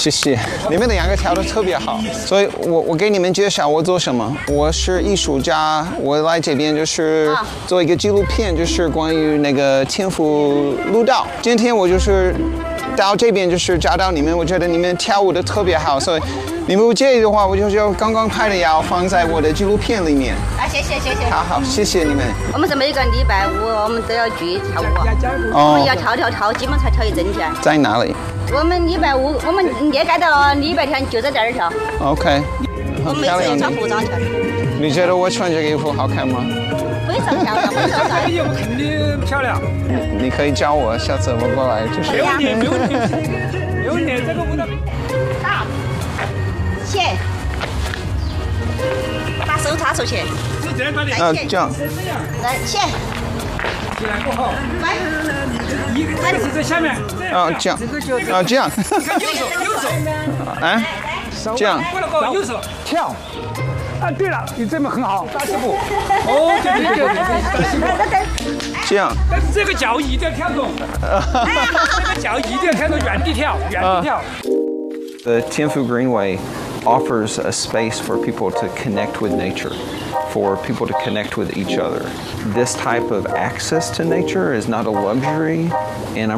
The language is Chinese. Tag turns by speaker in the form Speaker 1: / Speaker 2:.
Speaker 1: 谢谢，你们的两个跳得特别好，所以我给你们介绍我做什么。我是艺术家，我来这边就是做一个纪录片，就是关于那个天府路道。今天我就是到这边就是找到你们，我觉得你们跳舞的特别好，所以你们不介意的话，我就刚刚拍的要放在我的纪录片里面。
Speaker 2: 啊，谢谢。
Speaker 1: 好，谢谢你们。
Speaker 2: 我们是每个礼拜五我们都要聚跳舞，我们要跳，基本才跳1整天。
Speaker 1: 在哪里？
Speaker 2: 我们礼拜五，我们业界的礼拜天就在这儿跳。
Speaker 1: OK。
Speaker 2: 我们每次也穿服装跳。
Speaker 1: 你觉得我穿这个衣服好看吗？
Speaker 2: 非常漂亮，非常帅。
Speaker 3: 衣服肯定漂亮。
Speaker 1: 你可以教我，下次我过来就是。
Speaker 3: 没问题，这个舞蹈。
Speaker 2: 打，起，把手插出去。
Speaker 3: 是这样的。
Speaker 1: 这样。
Speaker 2: 来，起。
Speaker 3: 起来不好。一个是在下面。
Speaker 1: 这样。这样。
Speaker 3: 看右手。
Speaker 1: 哎，这样。
Speaker 3: 过来过，右手跳。啊，对了，你这么很好，大西部。大西部。
Speaker 1: 这样。
Speaker 3: 但是这个脚一定要跳动。这个脚一定要跳动，原地跳。
Speaker 1: The Tianfu Greenway offers a space for people to connect with nature, for people to connect with each other. This type of access to nature is not a luxury, and I'm